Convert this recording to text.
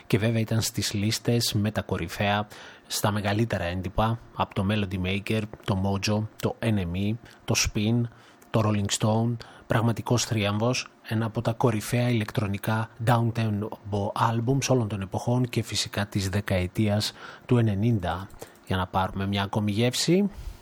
και βέβαια ήταν στις λίστες με τα κορυφαία στα μεγαλύτερα έντυπα από το Melody Maker, το Mojo, το NME, το Spin, το Rolling Stone. Πραγματικός θρίαμβος, ένα από τα κορυφαία ηλεκτρονικά downtempo albums όλων των εποχών και φυσικά της δεκαετίας του 90. Για να πάρουμε μια ακόμη γεύση.